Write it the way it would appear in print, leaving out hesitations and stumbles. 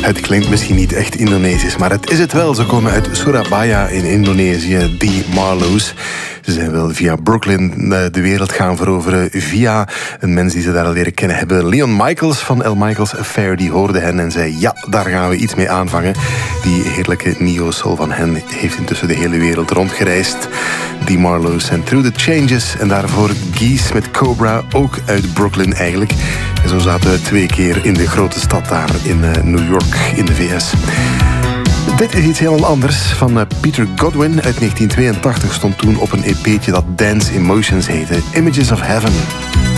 Het klinkt misschien niet echt Indonesisch, maar het is het wel. Ze komen uit Surabaya in Indonesië, The Marlows. Ze zijn wel via Brooklyn de wereld gaan veroveren via een mens die ze daar al leren kennen hebben. Leon Michaels van L. Michaels Affair, die hoorde hen en zei ja, daar gaan we iets mee aanvangen. Die heerlijke neo-soul van hen heeft intussen de hele wereld rondgereisd. The Marlows en Through the Changes. En daarvoor Geese met Cobra, ook uit Brooklyn eigenlijk. En zo zaten we 2 keer in de grote stad daar in New York in de VS. Dit is iets helemaal anders. Van Peter Godwin uit 1982 stond toen op een EP'tje dat Dance Emotions heette. Images of Heaven.